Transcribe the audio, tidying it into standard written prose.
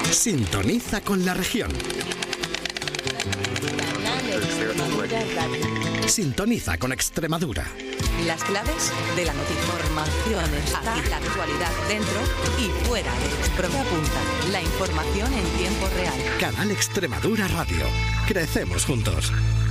Sintoniza con la región. Sintoniza con Extremadura. Las claves de la noticia. Información está aquí, la actualidad dentro y fuera de Extremadura. Punta. La información en tiempo real. Canal Extremadura Radio. Crecemos juntos.